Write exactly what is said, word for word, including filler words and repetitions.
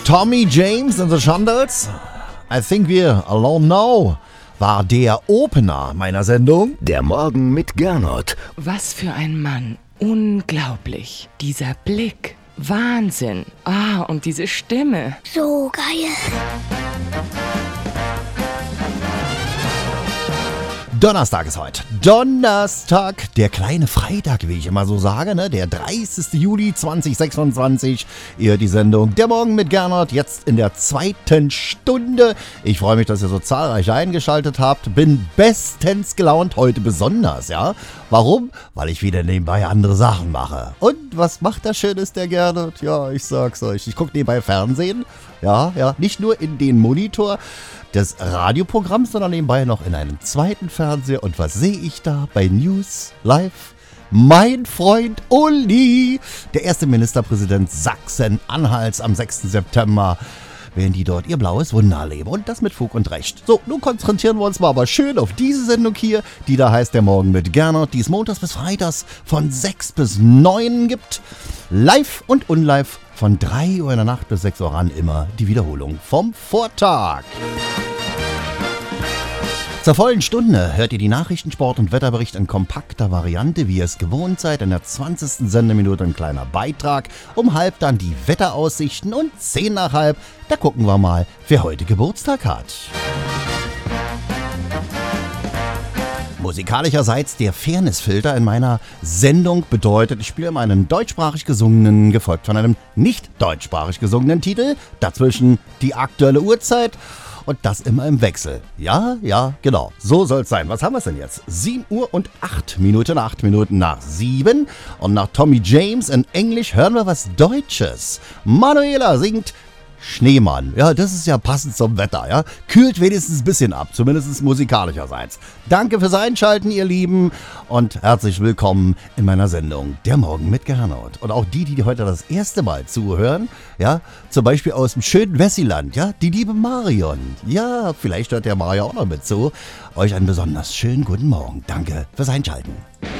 Tommy James and the Shondells. I think we're alone now. War der Opener meiner Sendung. Der Morgen mit Gernot. Was für ein Mann. Unglaublich. Dieser Blick. Wahnsinn. Ah, und diese Stimme. So geil. Donnerstag ist heute. Donnerstag, der kleine Freitag, wie ich immer so sage, ne? Der dreißigsten Juli zweitausendsechsundzwanzig. Ihr die Sendung Der Morgen mit Gernot, jetzt in der zweiten Stunde. Ich freue mich, dass ihr so zahlreich eingeschaltet habt. Bin bestens gelaunt, heute besonders, ja? Warum? Weil ich wieder nebenbei andere Sachen mache. Und was macht das Schönes, der Gernot? Ja, ich sag's euch. Ich gucke nebenbei Fernsehen. Ja, ja, nicht nur in den Monitor des Radioprogramms, sondern nebenbei noch in einem zweiten Fernseher. Und was sehe ich da bei News Live? Mein Freund Uli, der erste Ministerpräsident Sachsen-Anhalts am sechsten September, werden die dort ihr blaues Wunder erleben. Und das mit Fug und Recht. So, nun konzentrieren wir uns mal aber schön auf diese Sendung hier, die da heißt Der Morgen mit Gernot, die es montags bis freitags von sechs bis neun gibt. Live und unlive von drei Uhr in der Nacht bis sechs Uhr ran, immer die Wiederholung vom Vortag. Zur vollen Stunde hört ihr die Nachrichten, Sport und Wetterbericht in kompakter Variante, wie ihr es gewohnt seid. In der zwanzigsten Sendeminute ein kleiner Beitrag. Um halb dann die Wetteraussichten und zehn nach halb, da gucken wir mal, wer heute Geburtstag hat. Musikalischerseits der Fairnessfilter in meiner Sendung bedeutet, ich spiele immer einen deutschsprachig gesungenen, gefolgt von einem nicht deutschsprachig gesungenen Titel. Dazwischen die aktuelle Uhrzeit. Und das immer im Wechsel. Ja, ja, genau. So soll es sein. Was haben wir denn jetzt? sieben Uhr und acht Minuten. acht Minuten nach sieben. Und nach Tommy James in Englisch hören wir was Deutsches. Manuela singt Schneemann. Ja, das ist ja passend zum Wetter, ja. Kühlt wenigstens ein bisschen ab, zumindest musikalischerseits. Danke fürs Einschalten, ihr Lieben. Und herzlich willkommen in meiner Sendung Der Morgen mit Gernot. Und auch die, die heute das erste Mal zuhören, ja, zum Beispiel aus dem schönen Wessiland, ja, die liebe Marion. Ja, vielleicht hört der Mario auch noch mit zu. Euch einen besonders schönen guten Morgen. Danke fürs Einschalten.